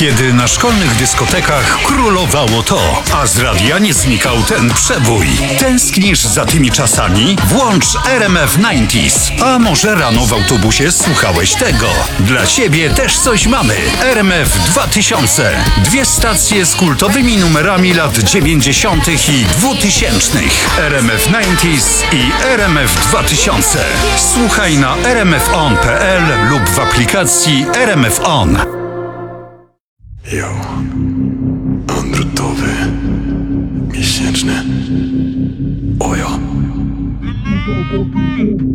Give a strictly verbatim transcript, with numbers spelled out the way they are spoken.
Kiedy na szkolnych dyskotekach królowało to, a z radia nie znikał ten przebój. Tęsknisz za tymi czasami? Włącz R M F dziewięćdziesiąt. A może rano w autobusie słuchałeś tego? Dla ciebie też coś mamy. R M F dwa tysiące. Dwie stacje z kultowymi numerami lat dziewięćdziesiątych i dwutysięcznych. R M F dziewięćdziesiąt i R M F dwa tysiące. Słuchaj na r m f on kropka p l lub w aplikacji R M F On. Jo, androtowy, miesięczny, ojo.